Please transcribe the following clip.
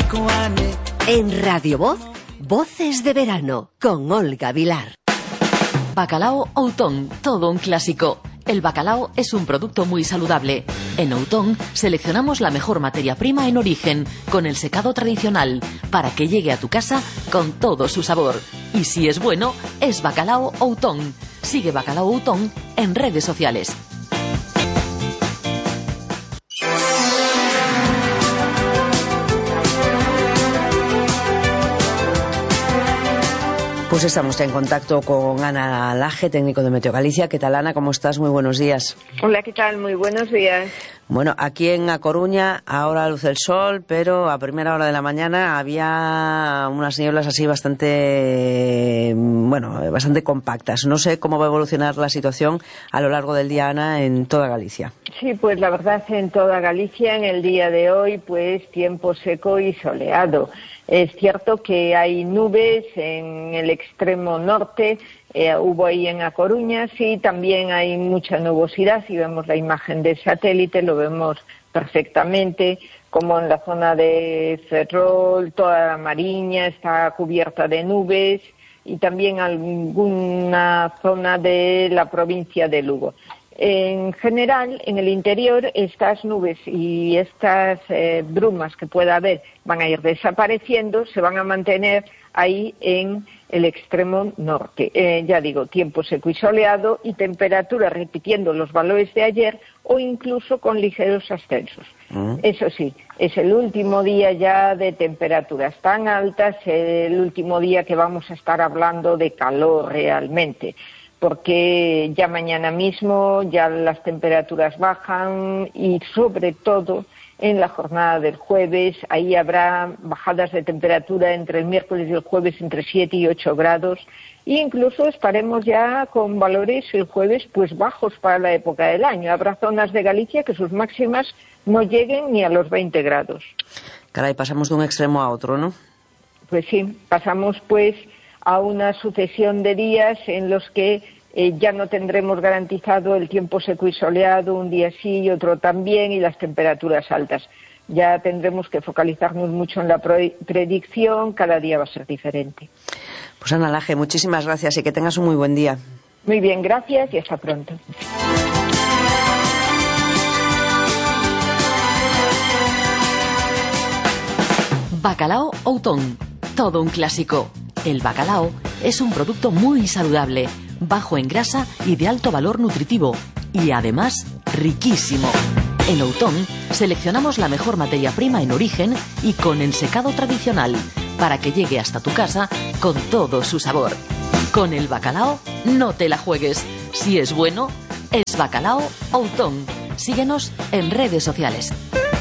En Radio Voz, Voces de Verano, con Olga Vilar. Bacalao Outón, todo un clásico. El bacalao es un producto muy saludable. En Outón seleccionamos la mejor materia prima en origen, con el secado tradicional, para que llegue a tu casa con todo su sabor. Y si es bueno, es Bacalao Outón. Sigue Bacalao Outón en redes sociales. Pues estamos en contacto con Ana Laje, técnico de Meteo Galicia. ¿Qué tal, Ana? ¿Cómo estás? Muy buenos días. Hola, ¿qué tal? Muy buenos días. Bueno, aquí en A Coruña ahora luce el sol, pero a primera hora de la mañana había unas nieblas así bastante compactas. No sé cómo va a evolucionar la situación a lo largo del día, Ana, en toda Galicia. Sí, pues la verdad en toda Galicia en el día de hoy, pues tiempo seco y soleado. Es cierto que hay nubes en el extremo norte, hubo ahí en A Coruña, sí, también hay mucha nubosidad. Si vemos la imagen del satélite lo vemos perfectamente, como en la zona de Ferrol, toda la Mariña está cubierta de nubes y también alguna zona de la provincia de Lugo. En general, en el interior, estas nubes y estas brumas que pueda haber van a ir desapareciendo, se van a mantener ahí en el extremo norte. Ya digo, tiempo seco y soleado y temperatura repitiendo los valores de ayer o incluso con ligeros ascensos. Eso sí, es el último día ya de temperaturas tan altas, el último día que vamos a estar hablando de calor realmente, porque ya mañana mismo ya las temperaturas bajan y sobre todo en la jornada del jueves, ahí habrá bajadas de temperatura entre el miércoles y el jueves entre 7 y 8 grados e incluso estaremos ya con valores el jueves pues bajos para la época del año. Habrá zonas de Galicia que sus máximas no lleguen ni a los 20 grados. Caray, pasamos de un extremo a otro, ¿no? Pues sí, pasamos pues a una sucesión de días en los que ya no tendremos garantizado el tiempo seco y soleado, un día sí y otro también, y las temperaturas altas. Ya tendremos que focalizarnos mucho en la predicción, cada día va a ser diferente. Pues Ana Laje, muchísimas gracias y que tengas un muy buen día. Muy bien, gracias y hasta pronto. Bacalao Outón, todo un clásico. El bacalao es un producto muy saludable, bajo en grasa y de alto valor nutritivo, y además riquísimo. En Outón seleccionamos la mejor materia prima en origen y con el secado tradicional, para que llegue hasta tu casa con todo su sabor. Con el bacalao no te la juegues. Si es bueno, es Bacalao Outón. Síguenos en redes sociales.